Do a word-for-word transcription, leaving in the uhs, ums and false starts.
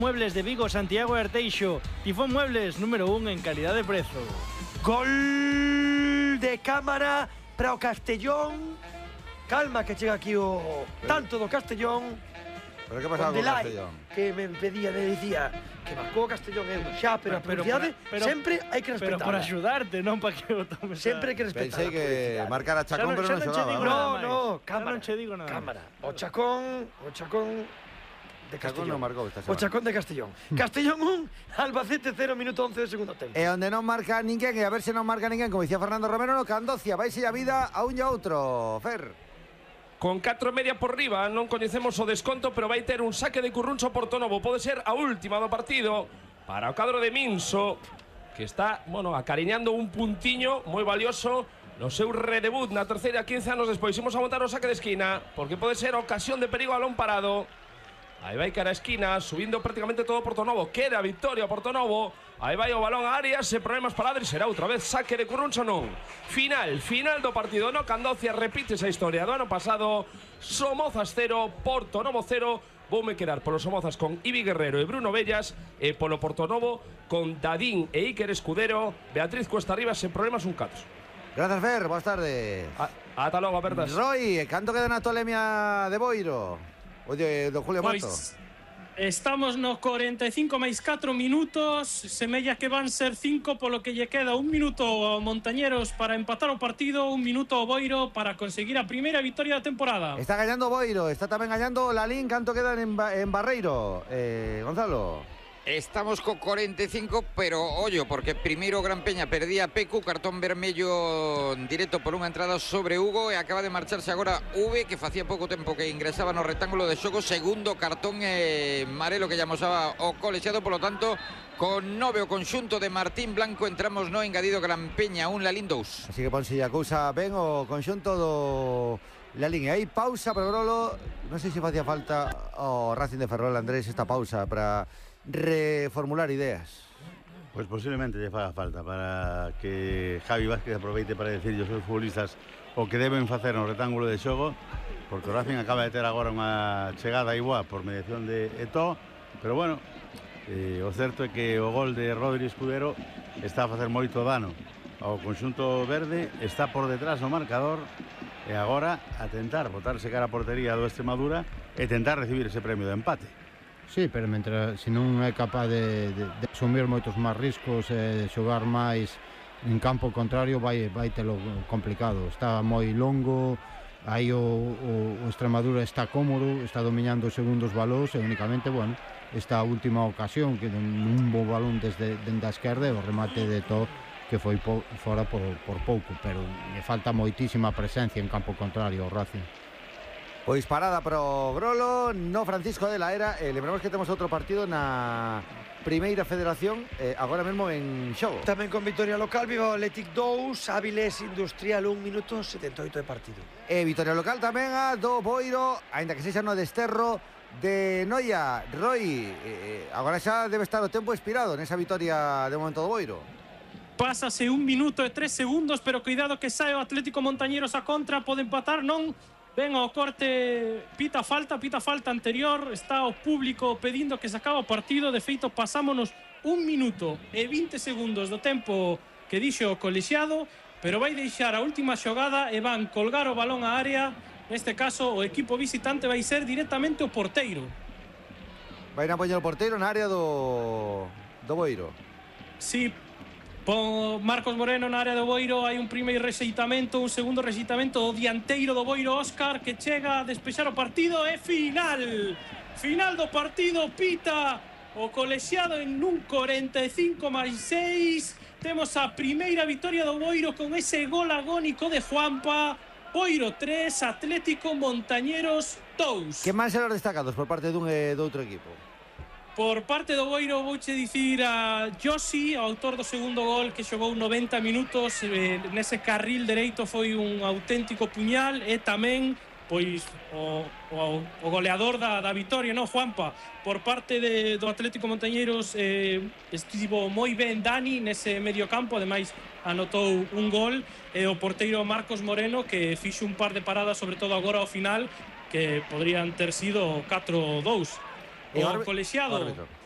Muebles de Vigo, Santiago e Arteixo. Tifón Muebles, número un en calidad de prezo. Gol de cámara para o Castellón. Calma que chega aquí o tanto do Castellón. Pero que pasaba con Castellón? Que me pedía, me dicía que marcou o Castellón eu xa, pero a prioridade sempre hai que respetar. Pero por axudarte, non para que o tomes. Sempre hai que respetar. Pensei que marcar a Chacón, pero non xogaba. No, no, cámara. Non che digo nada. Cámara. O Chacón, o Chacón de Castellón. Chacón non marcou esta semana. O Chacón de Castellón. Castellón un, Albacete cero, minuto once de segundo tempo. E onde non marca ninguén, e a ver se non marca ninguén, como dicía Fernando Romero, no Candocia, vaise a vida a un e a outro. Fer. Con catro e media por riba, non coñecemos o desconto, pero vai ter un saque de Curruncho Portonovo. Pode ser a última do partido para o cadro de Minso, que está, bueno, acariñando un puntiño moi valioso no seu redebut na terceira quince anos despois. Imos a montar o saque de esquina, porque pode ser ocasión de perigo a balón parado. Aí vai cara a esquina, subindo prácticamente todo Portonovo. Queda victoria Portonovo. Aí vai o balón a áreas, sen problemas para Adri. Será outra vez saque de Curruncho non. Final, final do partido no Candocia. Repite esa historia do ano pasado. Somozas cero, Portonovo cero. Voume quedar polos Somozas con Ibi Guerrero e Bruno Bellas, e polo Portonovo con Dadín e Iker Escudero. Beatriz Cuesta Arriba sen problemas un catro. Gracias, Fer, boas tardes. Ata logo, apertas. Roy, canto queda na tolemia de Boiro? Oye, do Julio Mato. Pois estamos no cuarenta e cinco máis catro minutos. Semella que van ser cinco, polo que lle queda un minuto ao Montañeros para empatar o partido, un minuto ao Boiro para conseguir a primeira victoria da temporada. Está gañando Boiro, está tamén gañando Lalín. Canto quedan en, ba en Barreiro, eh, Gonzalo? Estamos co cuarenta e cinco, pero ollo, porque primeiro Gran Peña perdía a Pecu, cartón vermello directo por unha entrada sobre Hugo, e acaba de marcharse agora V, que facía pouco tempo que ingresaba no rectángulo de xogo. Segundo cartón eh, marelo que llamosaba o colexiado, polo tanto, con nove o conxunto de Martín Blanco. Entramos no engadido Gran Peña, un Lalín dous. Así que ponse a cousa ben o conxunto do Lalín. E aí pausa para o Grolo. Non sei se facía falta o Racing de Ferrol, Andrés, esta pausa para reformular ideas. Pues posiblemente lle faga falta para que Javi Vázquez aproveite para decir aos seus futbolistas o que deben facer no rectángulo de xogo, porque o Racing acaba de ter agora unha chegada igual por mediación de Eto'o, pero bueno, eh, o certo é que o gol de Rodri Escudero está a facer moito dano ao conxunto verde, está por detrás do marcador, e agora a tentar botarse cara a portería do Extremadura e tentar recibir ese premio de empate. Sí, pero mentre se non é capaz de, de, de asumir moitos máis riscos e de xogar máis en campo contrario, vai, vai telo complicado. Está moi longo, aí o, o, o Extremadura está cómodo, está dominando os segundos balóns, e únicamente, bueno, esta última ocasión que un bo balón desde, desde a esquerda, o remate de Eto'o, que foi po, fora por, por pouco, pero me falta moitísima presencia en campo contrario ao Racing. Pois parada para o Grolo no Francisco de la Era. eh, Lembramos que temos outro partido na Primeira Federación, eh, agora mesmo en xogo. Tamén con victoria local, Vigo Athletic dous, Áviles Industrial un minuto setenta e oito de partido. E victoria local tamén a do Boiro, aínda que sexa no desterro de Noia. Roy, eh, agora xa debe estar o tempo expirado nesa victoria de momento do Boiro. Pásase un minuto e tres segundos, pero cuidado que sae o Atlético Montañeros a contra, pode empatar, non? Ven ao corte, pita falta, pita falta anterior, está o público pedindo que se acabe o partido. De feito, pasámonos un minuto e vinte segundos do tempo que dixo o colexiado, pero vai deixar a última xogada e van colgar o balón á área. Neste caso, o equipo visitante vai ser directamente o porteiro. Vai a poñer o porteiro na área do, do Boiro. Sí, pon Marcos Moreno na área do Boiro. Hai un primeiro rexeitamento, un segundo rexeitamento. O dianteiro do Boiro, Óscar, que chega a despexar o partido. E final, final do partido. Pita o colexiado en un cuarenta e cinco máis seis. Temos a primeira victoria do Boiro con ese gol agónico de Juanpa. Boiro tres, Atlético Montañeros dous. Que máis eran destacados por parte dun e do outro equipo? Por parte do Boiro vouche dicir a Josi, o autor do segundo gol, que xogou noventa minutos, eh, nese carril dereito foi un auténtico puñal, e tamén pois o, o, o goleador da, da vitoria, no, Juanpa. Por parte de, do Atlético Montañeros eh, estivo moi ben Dani nese medio campo, ademais anotou un gol, e o porteiro Marcos Moreno, que fixo un par de paradas, sobre todo agora ao final, que podrían ter sido catro dous. O colexiado